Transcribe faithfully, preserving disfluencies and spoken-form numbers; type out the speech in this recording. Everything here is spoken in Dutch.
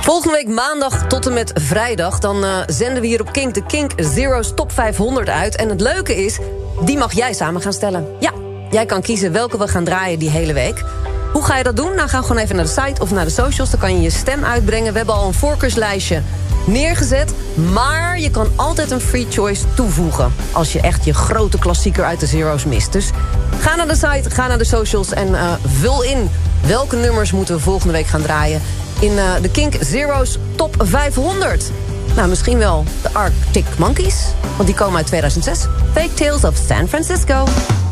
Volgende week maandag tot en met vrijdag... dan uh, zenden we hier op Kink de Kink Zero's Top vijfhonderd uit. En het leuke is, die mag jij samen gaan stellen. Ja, jij kan kiezen welke we gaan draaien die hele week. Hoe ga je dat doen? Nou, ga gewoon even naar de site of naar de socials. Dan kan je je stem uitbrengen. We hebben al een voorkeurslijstje neergezet. Maar je kan altijd een free choice toevoegen... als je echt je grote klassieker uit de Zero's mist. Dus ga naar de site, ga naar de socials en uh, vul in... welke nummers moeten we volgende week gaan draaien... in uh, de Kink Zero's Top vijfhonderd. Nou, misschien wel de Arctic Monkeys, want die komen uit tweeduizend zes. Fake Tales of San Francisco.